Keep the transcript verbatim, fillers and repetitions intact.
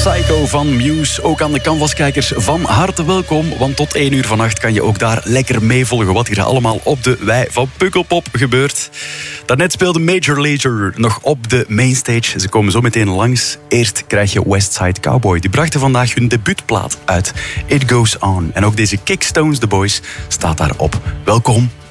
Psycho van Muse. Ook aan de Canvaskijkers van harte welkom. Want tot één uur vannacht kan je ook daar lekker meevolgen wat hier allemaal op de Wei van Pukkelpop gebeurt. Daarnet speelde Major Lazer nog op de mainstage. Ze komen zo meteen langs. Eerst krijg je Westside Cowboy. Die brachten vandaag hun debuutplaat uit. It Goes On. En ook deze Kickstones, The Boys, staat daarop. Welkom